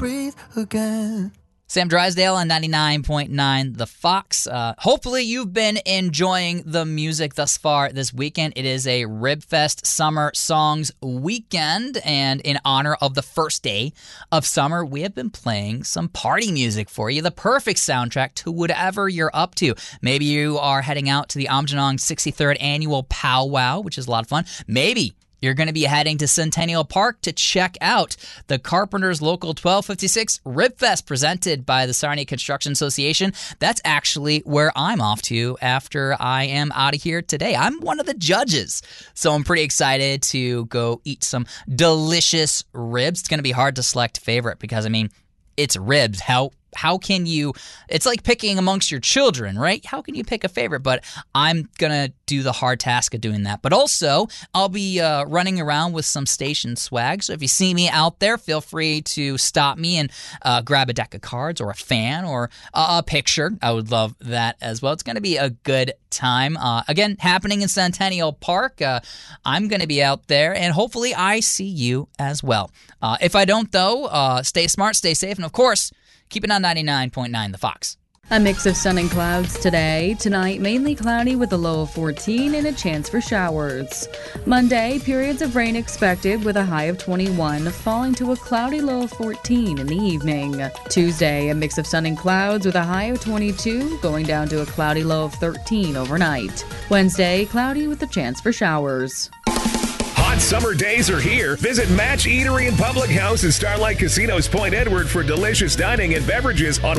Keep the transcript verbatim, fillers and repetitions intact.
breathe again. Sam Drysdale on ninety-nine point nine The Fox. Uh, hopefully you've been enjoying the music thus far this weekend. It is a Ribfest Summer Songs weekend, and in honor of the first day of summer, we have been playing some party music for you, the perfect soundtrack to whatever you're up to. Maybe you are heading out to the Aamjiwnaang sixty-third Annual Powwow, which is a lot of fun. Maybe you're going to be heading to Centennial Park to check out the Carpenters Local twelve fifty-six Ribfest presented by the Sarnia Construction Association. That's actually where I'm off to after I am out of here today. I'm one of the judges, so I'm pretty excited to go eat some delicious ribs. It's going to be hard to select favorite because, I mean, it's ribs. How How can you, it's like picking amongst your children, right? How can you pick a favorite? But I'm going to do the hard task of doing that. But also, I'll be uh, running around with some station swag. So if you see me out there, feel free to stop me and uh, grab a deck of cards or a fan or uh, a picture. I would love that as well. It's going to be a good time. Uh, again, happening in Centennial Park. Uh, I'm going to be out there, and hopefully I see you as well. Uh, if I don't, though, uh, stay smart, stay safe, and of course, keep it on ninety-nine point nine The Fox. A mix of sun and clouds today. Tonight, mainly cloudy with a low of fourteen and a chance for showers. Monday, periods of rain expected with a high of twenty-one, falling to a cloudy low of fourteen in the evening. Tuesday, a mix of sun and clouds with a high of twenty-two, going down to a cloudy low of thirteen overnight. Wednesday, cloudy with a chance for showers. Hot summer days are here. Visit Match Eatery and Public House at Starlight Casinos Point Edward for delicious dining and beverages on